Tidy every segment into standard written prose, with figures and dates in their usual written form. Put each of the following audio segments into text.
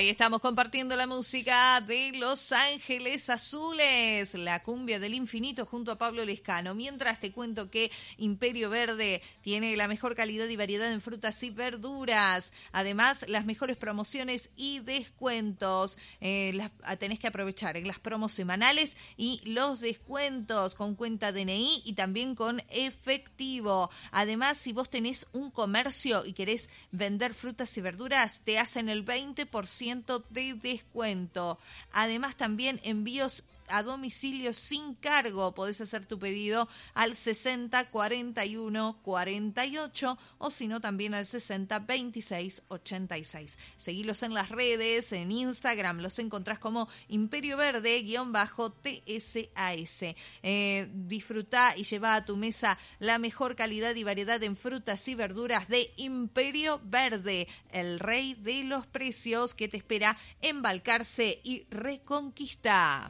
Ahí estamos compartiendo la música de Los Ángeles Azules, la cumbia del infinito junto a Pablo Lescano. Mientras te cuento que Imperio Verde tiene la mejor calidad y variedad en frutas y verduras. Además, las mejores promociones y descuentos. Tenés que aprovechar en las promos semanales y los descuentos con cuenta DNI y también con efectivo. Además, si vos tenés un comercio y querés vender frutas y verduras, te hacen el 20% de descuento. Además, también envíos a domicilio sin cargo. Podés hacer tu pedido al 60 41 48 o si no también al 60 26 86. Seguilos en las redes, en Instagram los encontrás como Imperio Verde-TSAS. Disfrutá y lleva a tu mesa la mejor calidad y variedad en frutas y verduras de Imperio Verde, el rey de los precios, que te espera en Balcarce y Reconquista.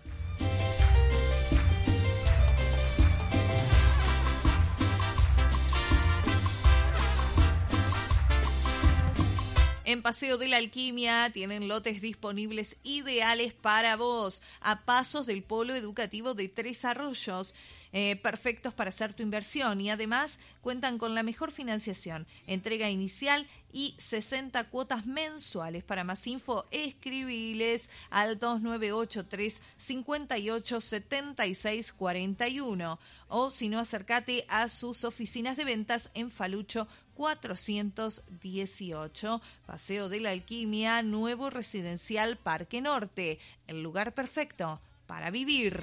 En Paseo de la Alquimia tienen lotes disponibles ideales para vos, a pasos del polo educativo de Tres Arroyos. Perfectos para hacer tu inversión y además cuentan con la mejor financiación, entrega inicial y 60 cuotas mensuales. Para más info, escribiles al 2983 58 76 41 o si no, acércate a sus oficinas de ventas en Falucho 418. Paseo de la Alquimia, nuevo residencial Parque Norte, el lugar perfecto para vivir.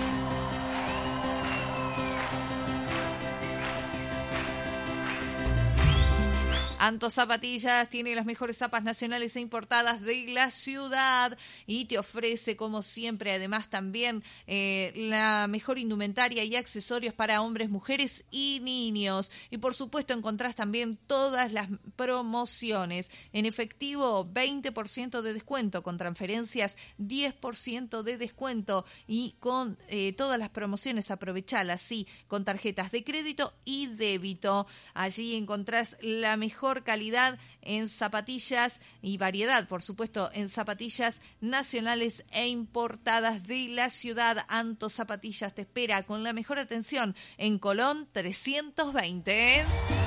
Anto Zapatillas tiene las mejores zapas nacionales e importadas de la ciudad y te ofrece, como siempre, además también la mejor indumentaria y accesorios para hombres, mujeres y niños. Y por supuesto encontrás también todas las promociones. En efectivo, 20% de descuento, con transferencias 10% de descuento y con todas las promociones aprovechalas, sí, con tarjetas de crédito y débito. Allí encontrás la mejor calidad en zapatillas y variedad, por supuesto, en zapatillas nacionales e importadas de la ciudad. Anto Zapatillas te espera con la mejor atención en Colón 320.